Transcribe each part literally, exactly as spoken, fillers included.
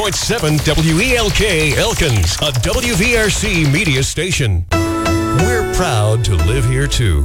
point seven W E L K Elkins, a W V R C media station. We're proud to live here, too.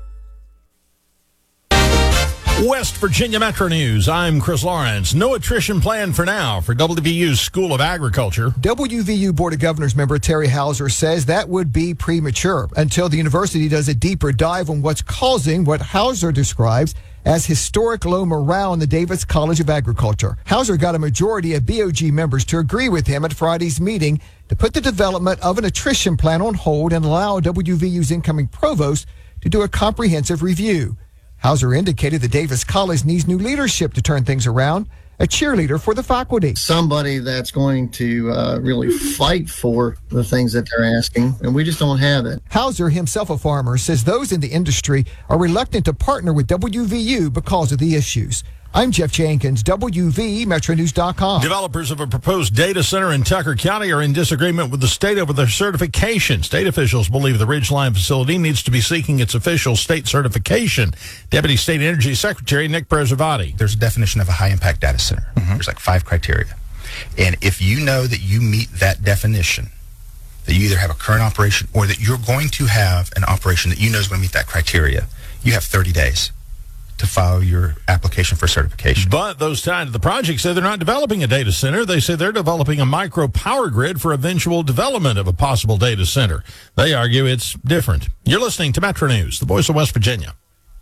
West Virginia Metro News. I'm Chris Lawrence. No attrition plan for now for W V U's School of Agriculture. W V U Board of Governors member Terry Hauser says that would be premature until the university does a deeper dive on what's causing what Hauser describes as historic low morale in the Davis College of Agriculture. Hauser got a majority of B O G members to agree with him at Friday's meeting to put the development of an attrition plan on hold and allow W V U's incoming provost to do a comprehensive review. Hauser indicated that Davis College needs new leadership to turn things around, a cheerleader for the faculty. Somebody that's going to uh, really fight for the things that they're asking, and we just don't have it. Hauser, himself a farmer, says those in the industry are reluctant to partner with W V U because of the issues. I'm Jeff Jenkins, W V Metro News dot com. Developers of a proposed data center in Tucker County are in disagreement with the state over their certification. State officials believe the Ridgeline facility needs to be seeking its official state certification. Deputy State Energy Secretary Nick Preservati. There's a definition of a high-impact data center. Mm-hmm. There's like five criteria. And if you know that you meet that definition, that you either have a current operation or that you're going to have an operation that you know is going to meet that criteria, you have thirty days to file your application for certification. But those tied to the project say they're not developing a data center. They say they're developing a micro power grid for eventual development of a possible data center. They argue it's different. You're listening to Metro News, the voice of West Virginia.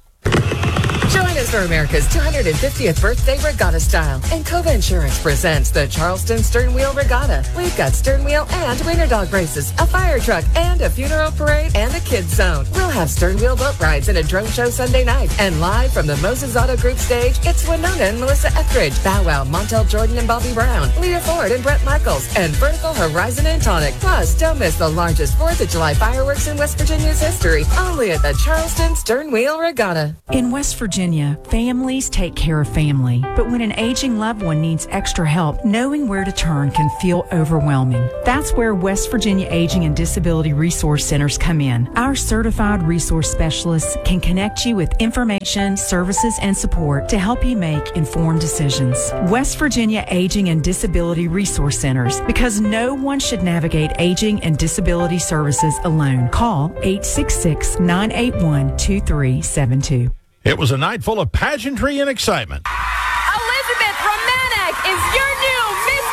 Join us for America's two hundred fiftieth birthday regatta style. And Cova Insurance presents the Charleston Stern Wheel Regatta. We've got stern wheel and wiener dog races, a fire truck, and a funeral parade, and a kids zone. We'll have stern wheel boat rides and a drone show Sunday night. And live from the Moses Auto Group stage, it's Winona and Melissa Etheridge, Bow Wow, Montel Jordan and Bobby Brown, Leah Ford and Brett Michaels, and Vertical Horizon and Tonic. Plus, don't miss the largest fourth of July fireworks in West Virginia's history, only at the Charleston Stern Wheel Regatta. In West Virginia, families take care of family, but when an aging loved one needs extra help, knowing where to turn can feel overwhelming. That's where West Virginia Aging and Disability Resource Centers come in. Our certified resource specialists can connect you with information, services, and support to help you make informed decisions. West Virginia Aging and Disability Resource Centers, because no one should navigate aging and disability services alone. Call eight six six, nine eight one, two three seven two. It was a night full of pageantry and excitement. Elizabeth Romanek is your new Miss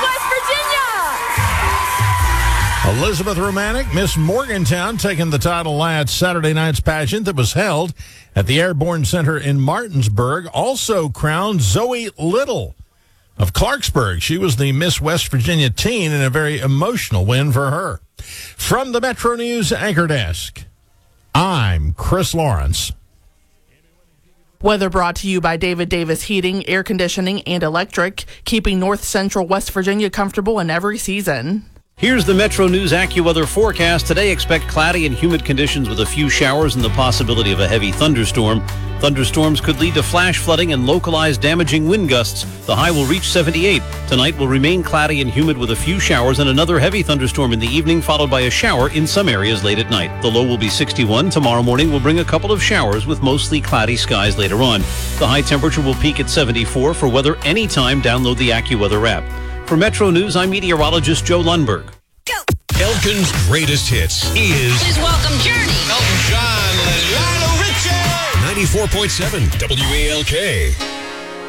West Virginia. Elizabeth Romanek, Miss Morgantown, taking the title last Saturday night's pageant that was held at the Airborne Center in Martinsburg. Also crowned Zoe Little of Clarksburg. She was the Miss West Virginia teen and a very emotional win for her. From the Metro News Anchor Desk, I'm Chris Lawrence. Weather brought to you by David Davis Heating, Air Conditioning, and Electric, keeping North Central West Virginia comfortable in every season. Here's the Metro News AccuWeather forecast. Today, expect cloudy and humid conditions with a few showers and the possibility of a heavy thunderstorm. Thunderstorms could lead to flash flooding and localized damaging wind gusts. The high will reach seventy-eight. Tonight will remain cloudy and humid with a few showers and another heavy thunderstorm in the evening, followed by a shower in some areas late at night. The low will be sixty-one. Tomorrow morning will bring a couple of showers with mostly cloudy skies later on. The high temperature will peak at seventy-four. For weather anytime, download the AccuWeather app. For Metro News, I'm meteorologist Joe Lundberg. Go! Elkin's greatest hits is... Please welcome Journey. Elton John, Lionel Richie. ninety-four point seven W E L K.